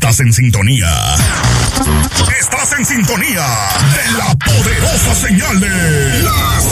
Estás en sintonía. Estás en sintonía de la poderosa señal de las